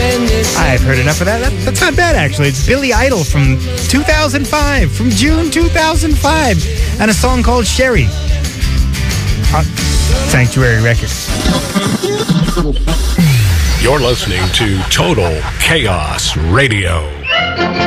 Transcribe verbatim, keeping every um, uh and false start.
I've heard enough of that. that. That's not bad, actually. It's Billy Idol from two thousand five, from June two thousand five, and a song called Sherry. Uh, Sanctuary Records. You're listening to Total Chaos Radio.